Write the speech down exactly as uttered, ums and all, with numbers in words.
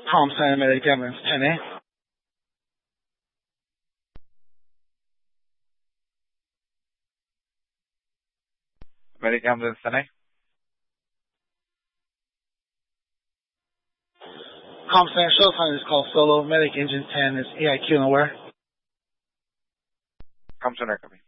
Com Center Medic Ambulance ten A. Medic Ambulance ten A. Com Center show sign is called Solo. Medic Engine ten is A I Q nowhere. Com Center, copy.